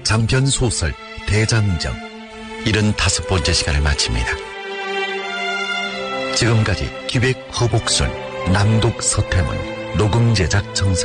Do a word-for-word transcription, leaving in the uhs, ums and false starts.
장편 소설 대장정 칠십오 번째 시간을 마칩니다. 지금까지 기획 허복순, 낭독 서태문, 녹음 제작 정상